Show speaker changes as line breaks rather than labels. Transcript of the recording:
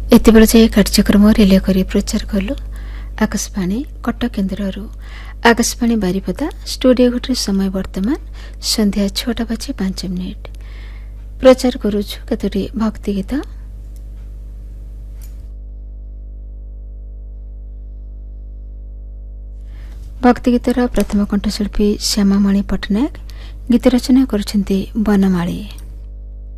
एते बेला जाए कार्यक्रम रिले करी प्रचार कलु आकाशवाणी कटक केन्द्र आकाशवाणी बारिपदा स्टूडियो घटे समय वर्तमान संध्या 6:05 प्रचार करुछु केतोटी भक्ति गीत। भक्ति गीतर प्रथम कंठशिल्पी श्यामामणि पट्टनायक, गीत रचना करुछन्ति बनमाली।